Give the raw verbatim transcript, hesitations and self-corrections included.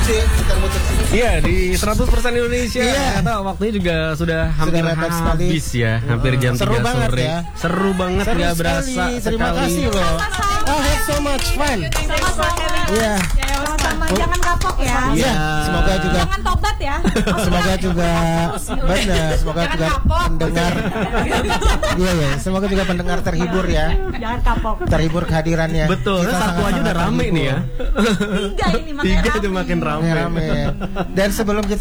lucu ya, muter-muter. Iya, di seratus persen Indonesia. Iya. Ternyata waktunya juga sudah hampir Sudah mepet sekali. habis ya, hampir jam Seru tiga banget sore. ya. Seru banget, Seru nggak sekali. berasa Terima sekali. kasih loh. Oh, have so much fun. Iya. Sama-sama, jangan kapok ya. Iya, semoga juga Jangan tobat ya. semoga juga benar, semoga Jangan juga kapok. pendengar. Iya ya, semoga juga pendengar terhibur ya. Jangan kapok. Terhibur kehadirannya. Betul, Kita satu aja sangat-sangat udah rame terhibur. nih ya. Tiga ini makin Tiga rame. itu makin rame. Ya, rame. Dan sebelum kita